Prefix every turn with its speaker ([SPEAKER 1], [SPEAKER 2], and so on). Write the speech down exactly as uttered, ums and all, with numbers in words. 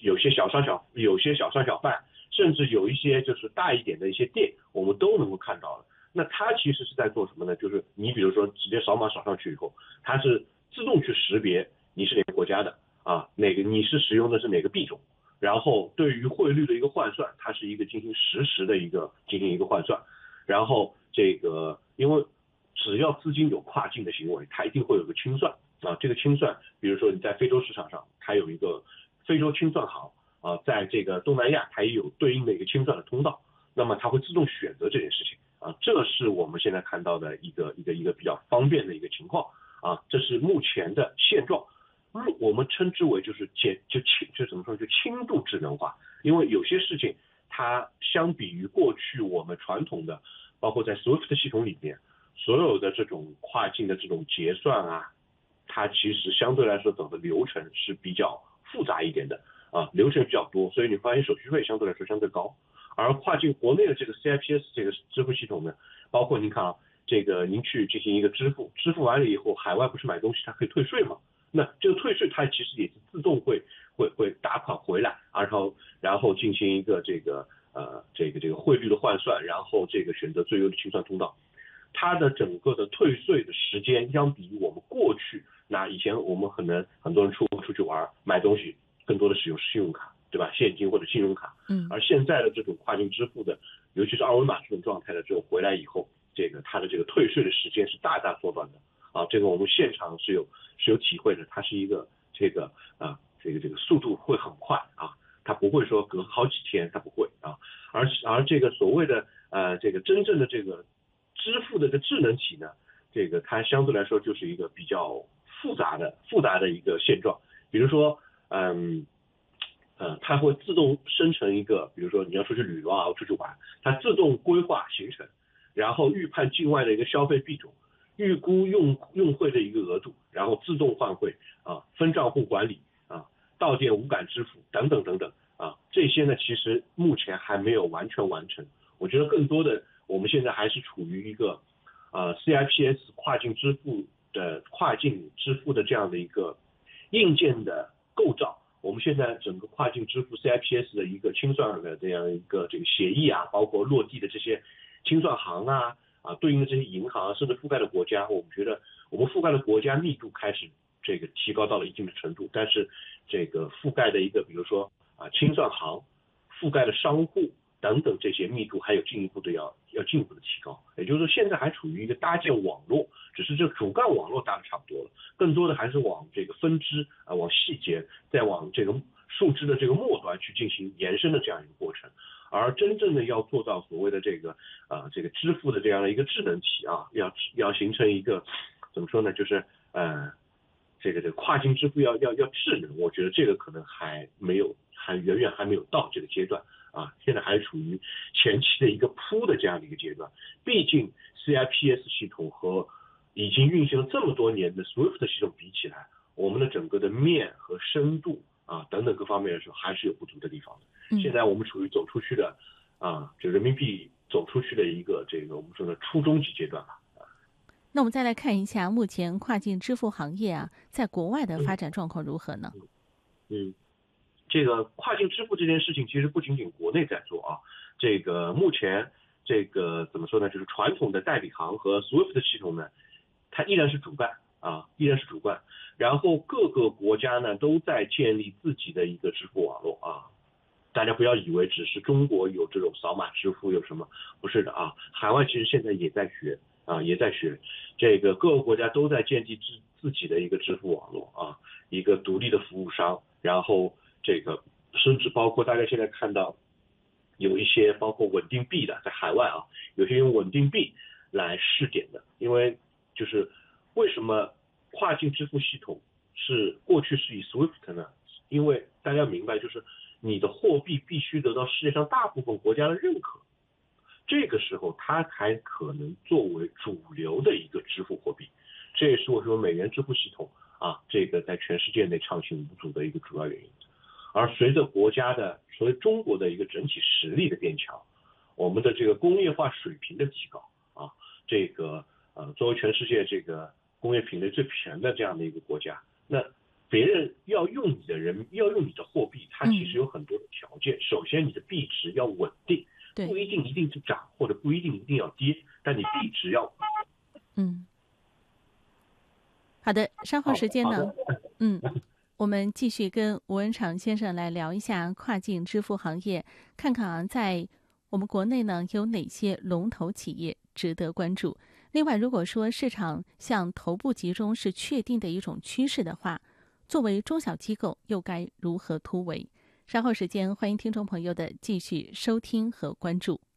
[SPEAKER 1] 有些小商小有些小商小贩，甚至有一些就是大一点的一些店，我们都能够看到了。那它其实是在做什么呢？就是你比如说直接扫码扫上去以后，它是自动去识别你是哪个国家的啊，哪个你是使用的是哪个币种，然后对于汇率的一个换算，它是一个进行实时的一个进行一个换算，然后这个因为只要资金有跨境的行为，它一定会有个清算啊，这个清算，比如说你在非洲市场上，它有一个非洲清算行啊，在这个东南亚它也有对应的一个清算的通道，那么它会自动选择这件事情。啊，这是我们现在看到的一个一个一个比较方便的一个情况啊，这是目前的现状。我们称之为就是简就轻就怎么说就轻度智能化，因为有些事情它相比于过去我们传统的，包括在 SWIFT 系统里面所有的这种跨境的这种结算啊，它其实相对来说走的流程是比较复杂一点的啊，流程比较多，所以你发现手续费相对来说相对高。而跨境国内的这个 C I P S 这个支付系统呢，包括您看啊，这个您去进行一个支付，支付完了以后，海外不是买东西它可以退税吗？那这个退税它其实也是自动会会会打款回来，然后然后进行一个这个呃这个这个汇率的换算，然后这个选择最优的清算通道。它的整个的退税的时间，相比于我们过去，那以前我们可能很多人出出去玩买东西，更多的使用信用卡。对吧？现金或者信用卡，
[SPEAKER 2] 嗯，
[SPEAKER 1] 而现在的这种跨境支付的，尤其是二维码这种状态的这种回来以后，这个它的这个退税的时间是大大缩短的啊。这个我们现场是有是有体会的，它是一个这个啊这个这个速度会很快啊，它不会说隔好几天，它不会啊。而而这个所谓的呃这个真正的这个支付的这个智能体呢，这个它相对来说就是一个比较复杂的复杂的一个现状，比如说嗯。呃，它会自动生成一个，比如说你要出去旅游啊，出去玩，它自动规划行程，然后预判境外的一个消费币种，预估用用汇的一个额度，然后自动换汇啊，分账户管理啊，到店无感支付等等等等啊，这些呢其实目前还没有完全完成。我觉得更多的我们现在还是处于一个呃 C I P S 跨境支付的跨境支付的这样的一个硬件的构造。我们现在整个跨境支付 C I P S 的一个清算的这样一个这个协议啊，包括落地的这些清算行啊啊，对应的这些银行，甚至覆盖的国家，我们觉得我们覆盖的国家密度开始这个提高到了一定的程度，但是这个覆盖的一个比如说啊清算行覆盖的商户等等这些密度还有进一步的要要进一步的提高，也就是说现在还处于一个搭建网络，只是这个主干网络搭的差不多了，更多的还是往这个分支啊，往细节，再往这个树枝的这个末端去进行延伸的这样一个过程。而真正的要做到所谓的这个呃这个支付的这样的一个智能体啊，要要形成一个怎么说呢，就是呃这个这个跨境支付要要要智能，我觉得这个可能还没有，还远远还没有到这个阶段。啊，现在还处于前期的一个铺的这样的一个阶段，毕竟 C I P S 系统和已经运行了这么多年的 SWIFT 系统比起来，我们的整个的面和深度啊等等各方面的时候还是有不足的地方的。现在我们处于走出去的啊，就人民币走出去的一个这个我们说的初中级阶段吧。
[SPEAKER 2] 那我们再来看一下目前跨境支付行业啊，在国外的发展状况如何呢？
[SPEAKER 1] 嗯。嗯这个跨境支付这件事情，其实不仅仅国内在做啊，这个目前这个怎么说呢？就是传统的代理行和 SWIFT 系统呢，它依然是主干啊，依然是主干。然后各个国家呢都在建立自己的一个支付网络啊。大家不要以为只是中国有这种扫码支付有什么，不是的啊，海外其实现在也在学啊，也在学。这个各个国家都在建立自自己的一个支付网络啊，一个独立的服务商，然后。这个甚至包括大家现在看到有一些包括稳定币的，在海外啊，有些用稳定币来试点的，因为就是为什么跨境支付系统是过去是以 SWIFT 呢？因为大家明白，就是你的货币必须得到世界上大部分国家的认可，这个时候它才可能作为主流的一个支付货币。这也是我说美元支付系统啊，这个在全世界内畅行无阻的一个主要原因。而随着国家的，随着中国的一个整体实力的变强，我们的这个工业化水平的提高啊，这个呃作为全世界这个工业品类最全的这样的一个国家，那别人要用你的人要用你的货币，它其实有先你的币值要稳定，不一定一定是涨，或者不一定一定要跌，但你币值要
[SPEAKER 2] 嗯。好的，稍后时间呢，嗯，我们继续跟吴文长先生来聊一下跨境支付行业，看看啊，在我们国内呢有哪些龙头企业值得关注。另外，如果说市场向头部集中是确定的一种趋势的话，作为中小机构又该如何突围？稍后时间，欢迎听众朋友的继续收听和关注。